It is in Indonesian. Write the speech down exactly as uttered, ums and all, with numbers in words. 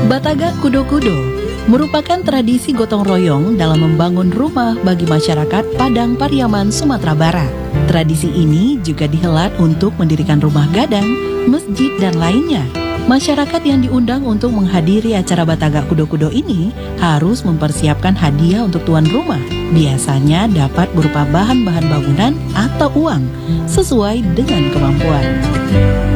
Batagak Kudo-Kudo merupakan tradisi gotong royong dalam membangun rumah bagi masyarakat Padang Pariaman, Sumatera Barat. Tradisi ini juga dihelat untuk mendirikan rumah gadang, masjid, dan lainnya. Masyarakat yang diundang untuk menghadiri acara Batagak Kudo-Kudo ini harus mempersiapkan hadiah untuk tuan rumah. Biasanya dapat berupa bahan-bahan bangunan atau uang, sesuai dengan kemampuan.